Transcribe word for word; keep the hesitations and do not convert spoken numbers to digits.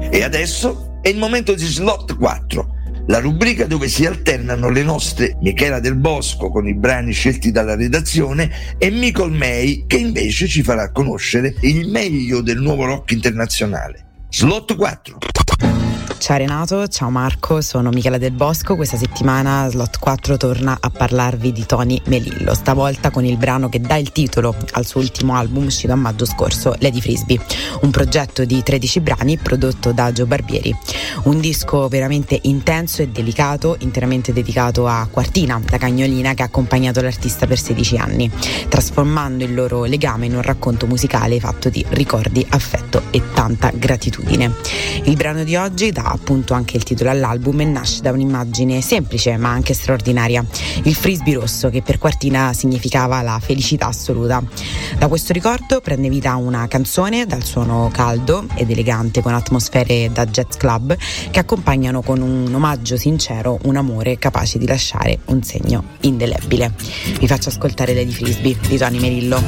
E adesso è il momento di Slot quattro, la rubrica dove si alternano le nostre Michela Del Bosco con i brani scelti dalla redazione e Micol May, che invece ci farà conoscere il meglio del nuovo rock internazionale. Slot quattro. Ciao Renato, ciao Marco, sono Michela Del Bosco. Questa settimana Slot quattro torna a parlarvi di Tony Melillo, stavolta con il brano che dà il titolo al suo ultimo album uscito a maggio scorso, Lady Frisbee, un progetto di tredici brani prodotto da Joe Barbieri. Un disco veramente intenso e delicato, interamente dedicato a Quartina, la cagnolina che ha accompagnato l'artista per sedici anni, trasformando il loro legame in un racconto musicale fatto di ricordi, affetto e tanta gratitudine. Il brano di oggi dà appunto anche il titolo all'album e nasce da un'immagine semplice ma anche straordinaria: il frisbee rosso, che per Quartina significava la felicità assoluta. Da questo ricordo prende vita una canzone dal suono caldo ed elegante, con atmosfere da jazz club che accompagnano con un omaggio sincero un amore capace di lasciare un segno indelebile. Vi faccio ascoltare Lady Frisbee di Tony Melillo.